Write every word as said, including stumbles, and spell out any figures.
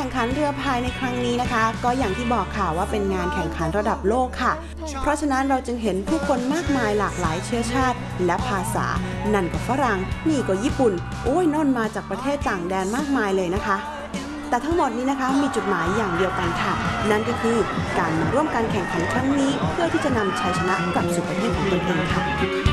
ขันเรือพายในครั้งนี้นะคะก็อย่างที่บอกค่ะว่าเป็นงานแข่งขันระดับโลกค่ะเพราะฉะนั้นเราจึงเห็นผู้คนมากมายหลากหลายเชื้อชาติและภาษานั่นก็ฝรั่งนี่ก็ญี่ปุ่นโอ้ยน่นมาจากประเทศต่างแดนมากมายเลยนะคะแต่ทั้งหมดนี้นะคะมีจุดหมายอย่างเดียวกันค่ะนั่นก็คือการมาร่วมการแข่งขันครั้งนี้เพื่อที่จะนำชัยชนะกลับสู่ประเทศของตนเองค่ะ